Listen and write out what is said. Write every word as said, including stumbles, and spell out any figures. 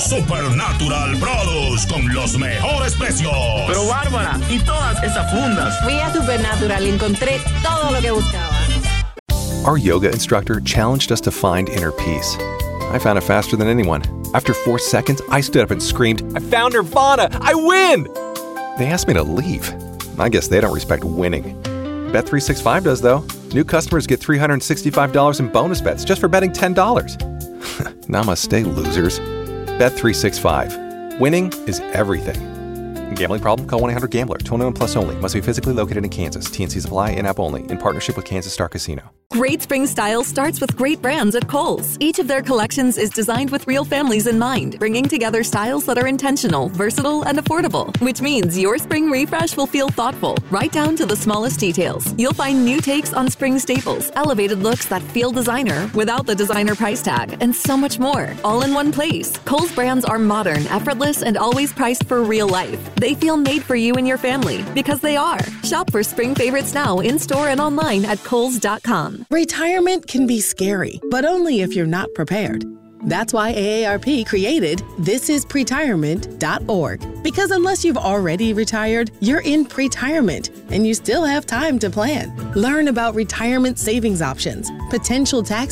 Supernatural Produce con los mejores precios. Pero Bárbara, ¿y todas esas fundas? Fui a Supernatural y encontré todo lo que buscaba. Our yoga instructor challenged us to find inner peace. I found it faster than anyone. After four seconds, I stood up and screamed, "I found Nirvana! I win!" They asked me to leave. I guess they don't respect winning. Bet three sixty-five does, though. New customers get three hundred sixty-five dollars in bonus bets just for betting ten dollars. Namaste, losers. Bet three sixty-five. Winning is everything. Gambling problem? Call one eight hundred gambler. twenty-one plus only. Must be physically located in Kansas. T N Cs apply. In-app only. In partnership with Kansas Star Casino. Great spring style starts with great brands at Kohl's. Each of their collections is designed with real families in mind, bringing together styles that are intentional, versatile, and affordable, which means your spring refresh will feel thoughtful, right down to the smallest details. You'll find new takes on spring staples, elevated looks that feel designer without the designer price tag, and so much more, all in one place. Kohl's brands are modern, effortless, and always priced for real life. They feel made for you and your family, because they are. Shop for spring favorites now in-store and online at Kohls dot com. Retirement can be scary, but only if you're not prepared. That's why A A R P created this is pretirement dot org. Because unless you've already retired, you're in pretirement, and you still have time to plan. Learn about retirement savings options, potential tax